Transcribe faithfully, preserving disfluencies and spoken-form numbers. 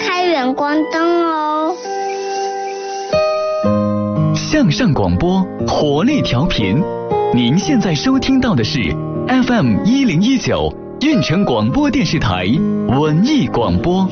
开远光灯哦。 向上广播，活力调频。您现在收听到的是 F M 一零一九运城广播电视台文艺广播。